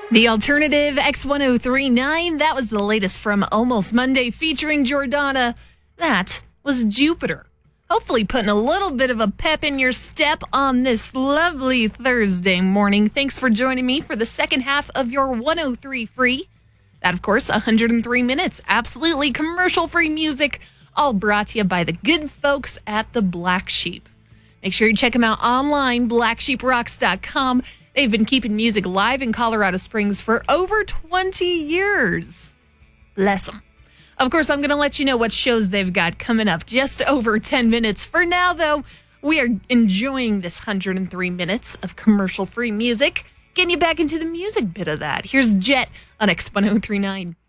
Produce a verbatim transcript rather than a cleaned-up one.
The Alternative X ten thirty-nine, that was the latest from Almost Monday featuring Jordana. That was Jupiter. Hopefully putting a little bit of a pep in your step on this lovely Thursday morning. Thanks for joining me for the second half of your one oh three Free. That, of course, one hundred three minutes, absolutely commercial-free music, all brought to you by the good folks at the Black Sheep. Make sure you check them out online, black sheep rocks dot com. They've been keeping music live in Colorado Springs for over twenty years. Bless them. Of course, I'm going to let you know what shows they've got coming up just over ten minutes. For now, though, we are enjoying this one hundred three minutes of commercial-free music, getting you back into the music bit of that. Here's Jet on X ten thirty-nine.